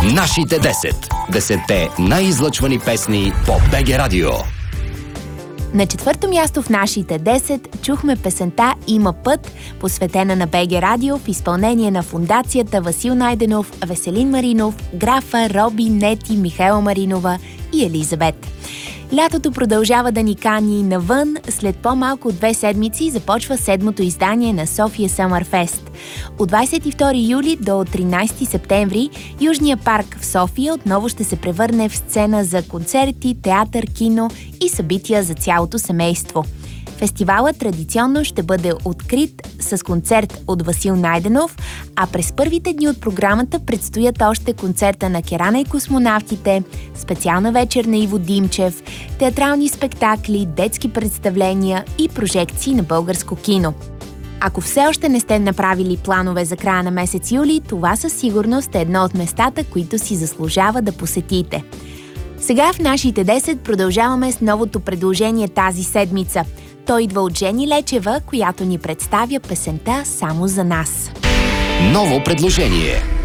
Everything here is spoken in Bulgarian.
Нашите 10. 10-те най-излъчвани песни по БГ Радио. На четвърто място в нашите 10 чухме песента «Има път», посветена на БГ Радио в изпълнение на фондацията Васил Найденов, Веселин Маринов, Графа, Роби, Нети, Михайла Маринова и Елизабет. Лятото продължава да ни кани навън. След по-малко от 2 седмици започва 7-то издание на София Summerfest. От 22 юли до 13 септември Южния парк в София отново ще се превърне в сцена за концерти, театър, кино и събития за цялото семейство. Фестивалът традиционно ще бъде открит с концерт от Васил Найденов, а през първите дни от програмата предстоят още концерта на Керана и космонавтите, специална вечер на Иво Димчев, театрални спектакли, детски представления и прожекции на българско кино. Ако все още не сте направили планове за края на месец юли, това със сигурност е едно от местата, които си заслужава да посетите. Сега в нашите 10 продължаваме с новото предложение тази седмица. Той идва от Жени Лечева, която ни представя песента «Само за нас». Ново предложение.